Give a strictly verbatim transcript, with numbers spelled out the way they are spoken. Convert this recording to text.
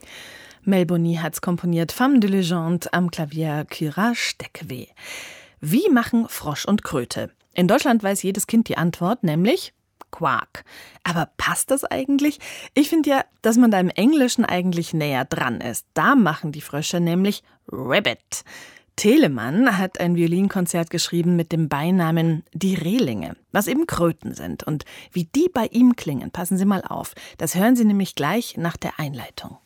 Melboni hat's komponiert, Femme de Légende, am Klavier Kyra Steckwe. Wie machen Frosch und Kröte? In Deutschland weiß jedes Kind die Antwort, nämlich Quark. Aber passt das eigentlich? Ich finde ja, dass man da im Englischen eigentlich näher dran ist. Da machen die Frösche nämlich Rabbit. Telemann hat ein Violinkonzert geschrieben mit dem Beinamen Die Rehlinge, was eben Kröten sind. Und wie die bei ihm klingen, passen Sie mal auf. Das hören Sie nämlich gleich nach der Einleitung.